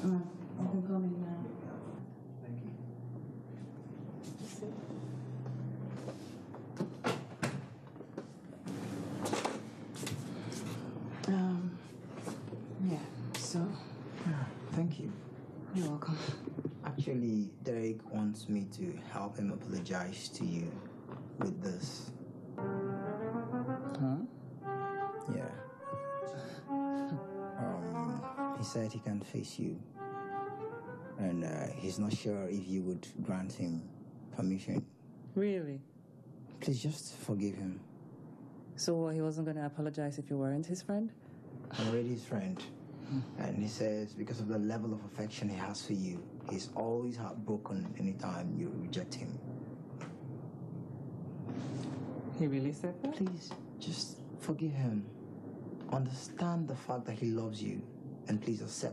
You can come in now. Thank you. Thank you. You're welcome. Actually, Derek wants me to help him apologize to you with this. Huh? Yeah. He said he can't face you. And he's not sure if you would grant him permission. Really? Please just forgive him. So he wasn't going to apologize if you weren't his friend? I'm already his friend. And he says because of the level of affection he has for you, he's always heartbroken anytime you reject him. He really said that? Please, just forgive him. Understand the fact that he loves you, and please accept